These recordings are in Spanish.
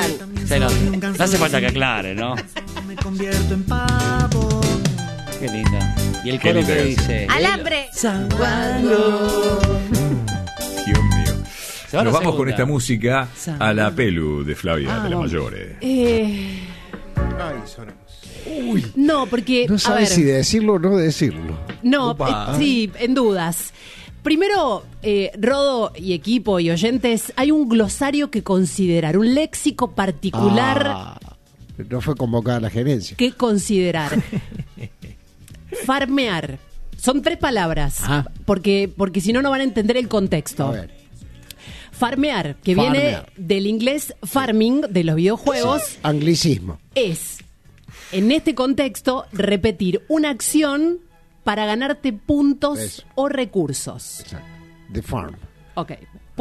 No hace falta que aclare, ¿no? Me convierto en pavo. Qué linda. Y el Qué coro linda que canción. dice... ¡Alambre! Dios mío. Se va Nos la vamos con segunda. esta música a la pelu de Flavia, de las mayores. Ay, sonamos. No, porque... No a sabes ver, si decirlo o no decirlo. No, Upa. sí, en dudas. Primero, Rodo y equipo y oyentes, hay un glosario que considerar, un léxico particular No fue convocada la gerencia. que considerar. Farmear. Son 3 palabras, porque si no, no van a entender el contexto. A ver. Farmear, que viene Farmear. del inglés farming, de los videojuegos, Anglicismo. es, en este contexto, repetir una acción para ganarte puntos Eso. o recursos. Exacto. The farm. Ok.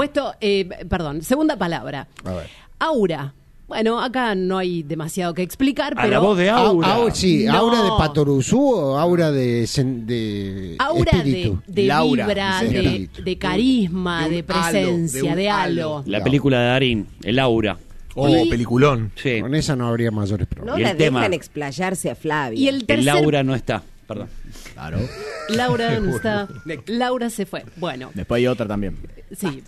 Segunda palabra. A ver. Aura. Bueno, acá no hay demasiado que explicar, A pero... la voz de Aura. Sí, No. aura de Patoruzú o aura de Aura espíritu. de Laura, vibra, de de, espíritu. de carisma, De un de presencia, halo, de de un halo. halo. La película de Darín, el Aura. Oh, peliculón. Sí. Con esa no habría mayores problemas. No Y la el tema. dejan explayarse a Flavia. Y el El tercer... Laura no está. Perdón. Claro. Laura no está. Laura se fue. Bueno, Después hay otra también. sí.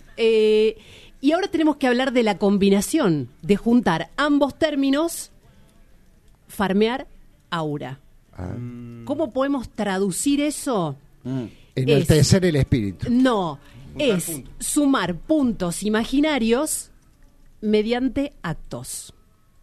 Y ahora tenemos que hablar de la combinación de juntar ambos términos, farmear, aura. ¿Cómo podemos traducir eso? Enaltecer el espíritu. No, Juntar es puntos. sumar puntos imaginarios mediante actos.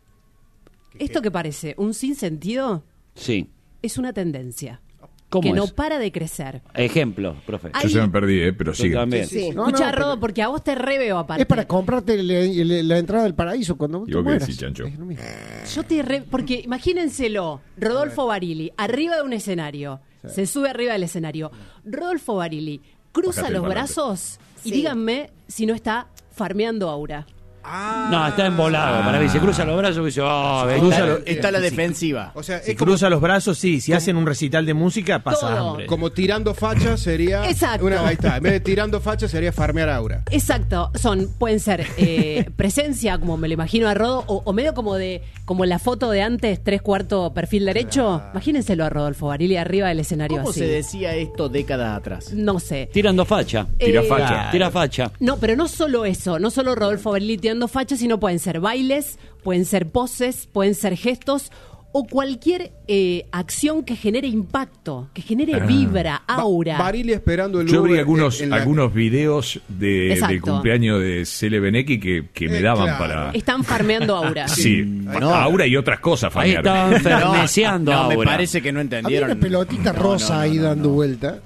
¿Esto qué parece? ¿Un sinsentido? Sí. Es una tendencia ¿Cómo que es? no para de crecer. Ejemplo, profe. Ay, Yo se me perdí, pero Yo sigue. también. Sí. No, Escucha, no, pero- Rodo, porque a vos te reveo aparte. Es para comprarte la entrada del paraíso cuando ¿Y te vos qué mueras. decís, Chancho? Es lo mismo. Yo porque imagínenselo, Rodolfo Barili, arriba de un escenario, se sube arriba del escenario. Rodolfo Barili cruza Bájate el los parlante. brazos y Sí. díganme si no está farmeando aura. No, está embolado. Para mí, se cruza los brazos y dice, Está la defensiva. O sea, Si es como, cruza los brazos, sí. Si hacen un recital de música, pasa Todo. hambre. como tirando facha sería. Exacto. Ahí está. En vez de tirando facha sería farmear aura. Exacto, pueden ser presencia, como me lo imagino a Rodo, o medio como la foto de antes, 3/4 perfil derecho. Imagínenselo a Rodolfo Barili arriba del escenario ¿Cómo así. se decía esto décadas atrás? No sé. tirando facha. Tira Eh, facha. Tira facha. No, pero no solo eso, no solo Rodolfo Barili tirando facha, sino pueden ser bailes, pueden ser poses, pueden ser gestos o cualquier acción que genere impacto, que genere vibra, aura. Barili esperando el Yo vi Uber algunos, en la- algunos videos del Exacto. cumpleaños de Cele Benecchi que me daban claro. para... Están farmeando aura. Sí, No. Aura y otras cosas, Ahí farmear. estaban fermeceando No, me Aura. parece que no Había entendieron. una pelotita No, rosa no, no, ahí no, dando no. vuelta.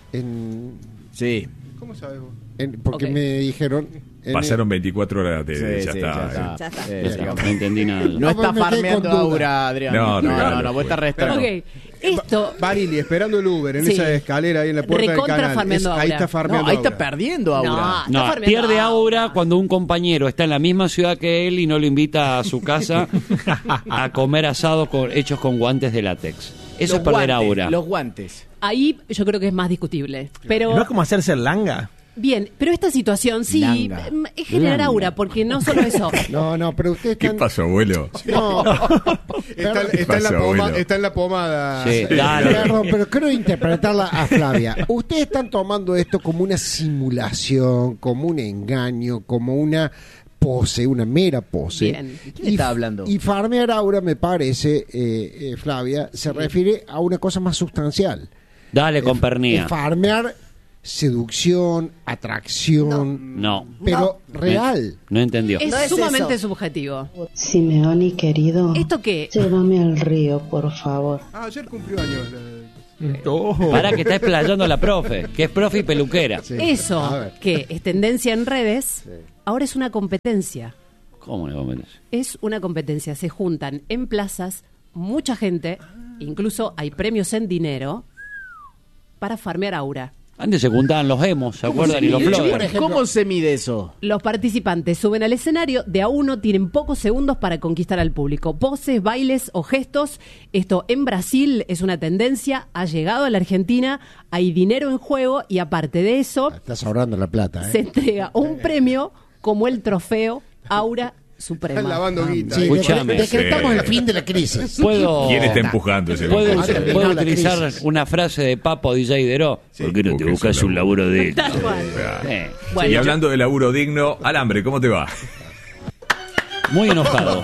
Sí. ¿Cómo sabes vos? Porque Ok. me dijeron. Pasaron 24 horas de... Sí, ya sí, está. Ya está. Sí, Ya está, digamos. no entendí nada. No está me quedé farmeando con duda. Aura, Adrián. No, no, regalo, vos estás pues. restando. Ok, esto... Barili esperando el Uber en Sí. esa escalera ahí en la puerta del Recontra canal. farmeando Ahí aura. está No, farmeando ahí está aura. perdiendo Aura. No, está No, farmeando pierde aura cuando un compañero está en la misma ciudad que él y no lo invita a su casa a comer asado hechos con guantes de látex. Eso Los es perder guantes, aura. Los guantes. Ahí yo creo que es más discutible. Pero ¿No es como hacerse el langa? bien, pero esta situación sí Langa. es generar aura, porque no solo eso. No, pero ustedes ¿Qué están. pasó, abuelo? No, Está en la pasó, abuelo? está en la pomada. Sí, dale. perdón, pero quiero interpretarla a Flavia. Ustedes están tomando esto como una simulación, como un engaño, como una pose, una mera pose. Bien. ¿Quién está hablando? Y farmear aura, me parece, Flavia, se refiere a una cosa más sustancial. Dale con pernía. Es farmear seducción, atracción, No. pero real. No entendió. Es No es sumamente eso. subjetivo. Simeoni, querido, ¿Esto qué? llévame al río, por favor. Ah, ayer cumplió años. Para que está explayando la profe, que es profe y peluquera. Sí. Eso, A ver. que es tendencia en redes, ahora es una competencia. ¿Cómo le vamos a decir? Es una competencia. Se juntan en plazas mucha gente, incluso hay premios en dinero, para farmear aura. Antes se juntaban los emos, ¿se acuerdan? Y los flores. ¿Cómo se mide eso? Los participantes suben al escenario, de a uno tienen pocos segundos para conquistar al público. Poses, bailes o gestos. Esto en Brasil es una tendencia, ha llegado a la Argentina, hay dinero en juego y aparte de eso Estás ahorrando la plata, se entrega un premio como el trofeo Aura suprema. Están lavando guita. Sí, Escuchame. decretamos Sí. el fin de la crisis. ¿Puedo, ¿Quién está empujando ese ¿puedo, concurso? terminó puedo la utilizar crisis. una frase de Papo DJ Deró? ¿Por qué no te buscas un laburo de Tal cual. Bueno, Y hablando de laburo digno, Alambre, ¿cómo te va? Muy enojado.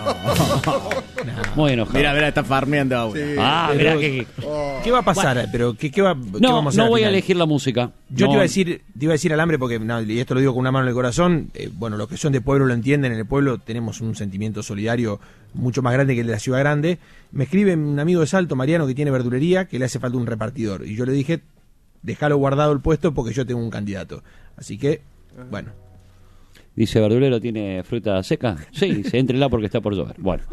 Muy enojado. Mira, está farmeando ahora. Ah, mirá que... ¿Qué va a pasar? Pero ¿qué va, qué No, vamos a hacer no voy a al final? elegir la música. Yo No. te iba a decir Alambre porque, no, y esto lo digo con una mano en el corazón, bueno, los que son de pueblo lo entienden, en el pueblo tenemos un sentimiento solidario mucho más grande que el de la ciudad grande. Me escribe un amigo de Salto, Mariano, que tiene verdulería, que le hace falta un repartidor. Y yo le dije, déjalo guardado el puesto porque yo tengo un candidato. Así que, bueno. Dice, ¿verdulero tiene fruta seca? Sí, se entrela porque está por llover. Bueno,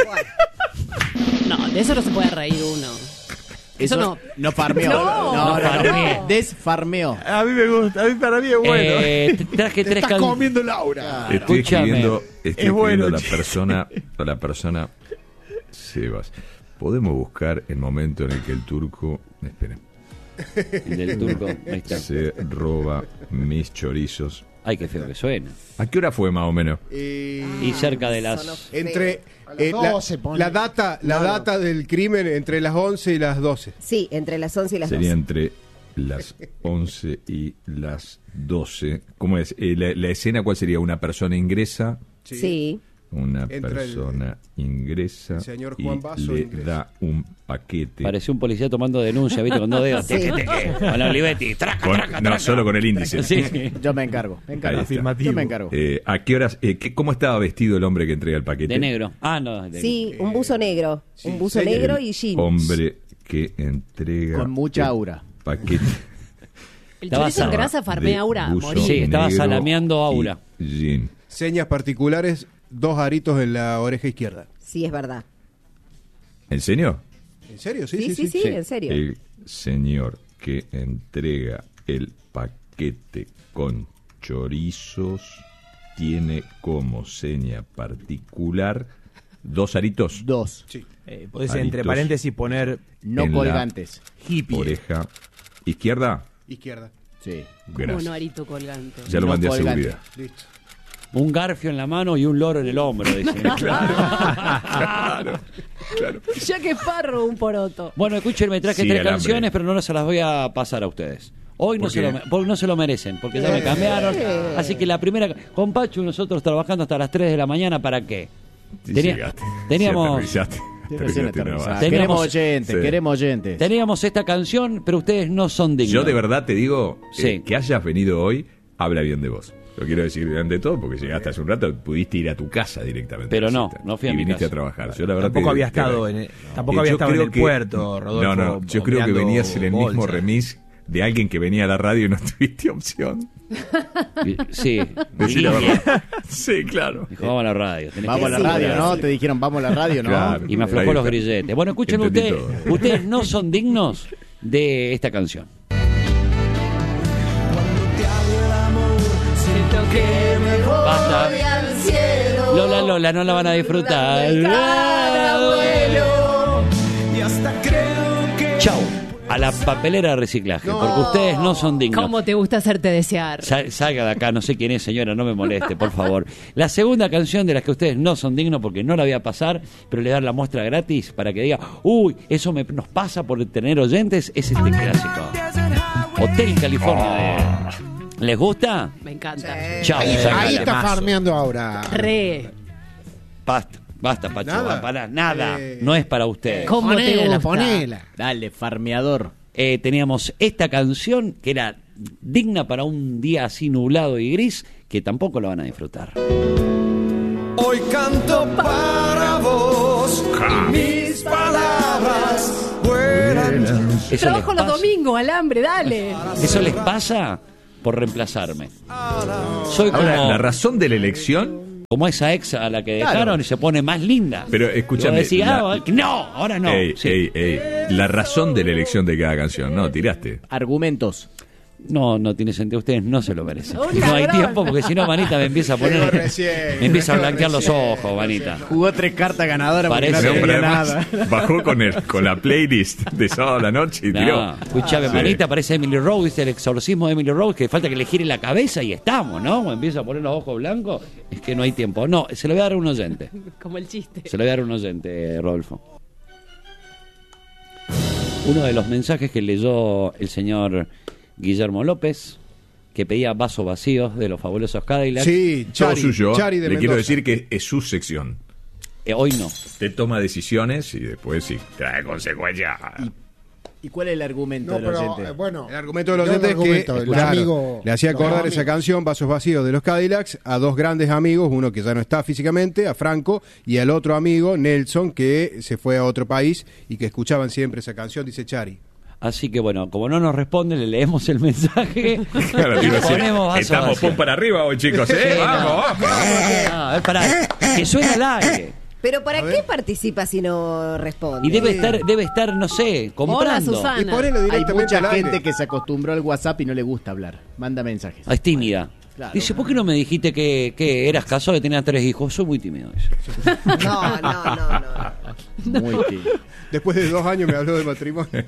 no, de eso no se puede reír uno. Eso no farmeó. No, farmeé. Desfarmeó. A mí me gusta, a mí para mí es bueno. traje Te tres estás can... comiendo Laura. Estoy Escúchame. escribiendo Es bueno, a la che. persona Sebas. Podemos buscar el momento en el que el turco, esperen, El del turco. Ahí está. se roba mis chorizos. Ay, qué feo que suena. ¿A qué hora fue más o menos? Y cerca de las... Entre A las 12 pone. la data del crimen entre las 11 y las 12. Sí, entre las 11 y las Sería 12. entre las 11 y las 12. ¿Cómo es? La escena, ¿cuál sería? Una persona ingresa, Sí. una Entra persona ingresa el señor y Juan Basso le ingresa. da un paquete. Pareció un policía tomando denuncia, ¿viste? Con dos dedos. Sí. Teque, teque. Con la Olivetti. Traca, Con- traca, no, traca. solo con el índice. Sí. Yo me encargo. Ahí está. Afirmativo. Yo me encargo. ¿A qué horas? ¿Cómo estaba vestido el hombre que entrega el paquete? De negro. Ah, no. Sí, un buzo negro. Un buzo señor. negro El y jeans. hombre que entrega Con mucha el aura. paquete. el Estaba chorizo en sal- grasa farmea de aura, buzo morí. Sí, estaba negro salameando aura. y jean. Señas particulares, 2 aritos en la oreja izquierda. Sí, es verdad. ¿En serio? ¿En serio? Sí, sí, Sí. en serio. El señor que entrega el paquete con chorizos tiene como seña particular 2 aritos, 2. Sí. Podés Aritos. entre paréntesis poner No En la- colgantes. hippie. oreja izquierda. Izquierda. Sí. Gracias. Un arito colgante. Ya lo No mandé a colgante. seguridad. Listo. Un garfio en la mano y un loro en el hombro, dice. Claro. Ya que Parro, un poroto. Bueno, escúchenme, traje Sí, 3 Alambre. canciones, pero no se las voy a pasar a ustedes. Hoy no ¿Por se, qué? porque no se lo merecen, porque ya me cambiaron. Así que la primera, con Pachu, nosotros trabajando hasta las 3 de la mañana, ¿para qué? Sí, Tenía- llegaste. teníamos- Sí, aterrizaste. Recién Aterrizaste una aterrizada. base. Teníamos- Queremos Sí. oyentes. Teníamos esta canción, pero ustedes no son dignos. Yo de verdad te digo, Sí. que hayas venido hoy, habla bien de vos. Lo quiero decir ante todo, porque llegaste hace un rato, pudiste ir a tu casa directamente. Pero no, Rosita, no fui a y mi viniste casa. a trabajar. Yo la verdad Tampoco te- había te- estado en tampoco había yo estado en creo el que- puerto, Rodolfo. No, yo creo que bombeando venías en el mismo bolsas. remis de alguien que venía a la radio y no tuviste opción. Sí, Decí la Lidia. verdad. Sí, claro. Dijo, vamos a la radio. tenés Vamos a que- la radio, ¿no? Te dijeron, vamos a la radio, ¿no? Claro. Y me aflojó Ahí los está. grilletes. Bueno, escuchen Entendí ustedes. todo. Ustedes no son dignos de esta canción. Basta. Lola, no la van a disfrutar. Chau. A la papelera de reciclaje, porque ustedes no son dignos. ¿Cómo te gusta hacerte desear? Salga de acá, no sé quién es, señora, no me moleste, por favor. La segunda canción de las que ustedes no son dignos, porque no la voy a pasar, pero le dar la muestra gratis para que diga, uy, eso nos pasa por tener oyentes, es este clásico. Hotel California. ¿Les gusta? Me encanta. Chao. Ahí sácale. está farmeando ahora. Re. Basta, Pacho. Nada. Para nada. No es para ustedes. ¿Cómo te gusta? Ponela. Dale, farmeador. Teníamos esta canción que era digna para un día así nublado y gris, que tampoco lo van a disfrutar. Hoy canto para vos y mis palabras vuelan. Eso Trabajo les los pasa- domingos, Alambre, dale. Eso les pasa por reemplazarme. Soy Ahora, como, la razón de la elección, como esa ex a la que dejaron y se pone más linda. pero escúchame. Y vos decís, la- no, ahora no. Ey, Sí. ey, ey. La razón de la elección de cada canción, ¿no? Tiraste. Argumentos. No tiene sentido. Ustedes no se lo merecen. Un No hay ladrón. tiempo porque si no, Manita me empieza a Llegó poner. recién, Me empieza a llegó blanquear los recién, ojos, Manita. Jugó 3 cartas ganadoras porque Parece- no No, pero tenía además nada. bajó con la playlist de sábado a la noche y tiró. No, escuchame, Sí. Manita, parece Emily Rose, ¿viste? El exorcismo de Emily Rose, que falta que le gire la cabeza y estamos, ¿no? Cuando empieza a poner los ojos blancos, es que no hay tiempo. No, se lo voy a dar a un oyente. Como el chiste. Se lo voy a dar a un oyente, Rodolfo. Uno de los mensajes que leyó el señor Guillermo López, que pedía vasos vacíos de los fabulosos Cadillacs. Sí, Todo Chari, suyo. Chari de Le quiero Mendoza. decir que es su sección. Hoy no. Usted toma decisiones y después sí trae consecuencias. ¿Y cuál es el argumento No, del pero oyente? bueno. El argumento de los yo oyentes es que argumento, el claro, amigo- le hacía acordar los esa amigos. canción, Vasos Vacíos de los Cadillacs, a dos grandes amigos, uno que ya no está físicamente, a Franco, y al otro amigo, Nelson, que se fue a otro país y que escuchaban siempre esa canción, dice Chari. Así que bueno, como no nos responde, le leemos el mensaje. Claro, y digo, sí, ponemos vasos estamos vacíos. pum para arriba hoy, chicos. Sí, no. Vamos. No, es para que suene al aire. Pero ¿para qué participa si no responde? Y debe estar, no sé, comprando. Hola, Susana. Y ponele Hay directamente mucha al aire. gente que se acostumbró al WhatsApp y no le gusta hablar. Manda mensajes. Es tímida. Claro. Dice, ¿por qué no me dijiste que eras casado y tenías 3 hijos? Soy muy tímido. Dice. No. Muy tímido. Después de 2 años me habló de matrimonio.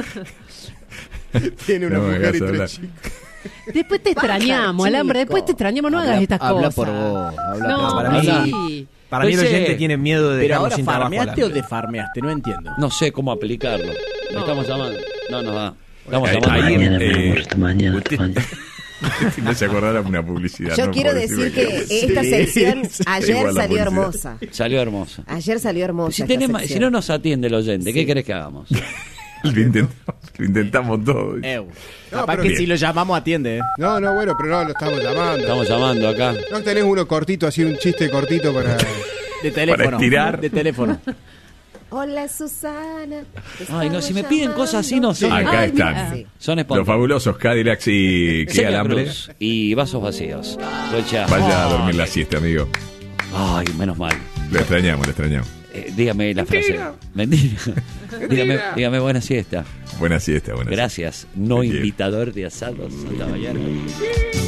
Tiene una No me mujer y hagas 3 hablar. chicos. Después te extrañamos, chico. Alambre. Después te extrañamos. No hagas estas habla cosas. por vos. Habla No, por para mí- sí. Para mí el Pues, oyente tiene miedo de Pero dejarlo ahora sin trabajo. farmeaste o Alambre. desfarmeaste, no entiendo. No sé cómo aplicarlo. Le estamos llamando. No nos da. Estamos Ahí, llamando. mañana, mañana. usted- no se acordara una publicidad. Yo no quiero puedo decir decirle que esta sección ayer Igual la salió publicidad. hermosa. Salió hermosa. Ayer salió hermosa. Si, esta tenemos, si sección. no nos atiende el oyente, ¿qué querés que hagamos? Lo intentamos todo. Capaz pero que bien. si lo llamamos atiende, ¿eh? No, bueno, pero no, lo estamos llamando. Estamos llamando acá. ¿No tenés uno cortito, así un chiste cortito para...? De teléfono. Para estirar. De teléfono. Hola, Susana. te Ay, no, estaba si me piden cosas así no son. Acá Ay, están. mira. Sí. Son Los espontáneos. fabulosos Cadillacs y Celia Alambre. Cruz y vasos vacíos. Rocha. Vaya a dormir la siesta, amigo. Ay, menos mal. Lo extrañamos, lo extrañamos. Dígame la frase. Mentira. dígame buena siesta. Buena siesta, buena siesta. Gracias, no Te quiero. invitador de asados. Hasta mañana.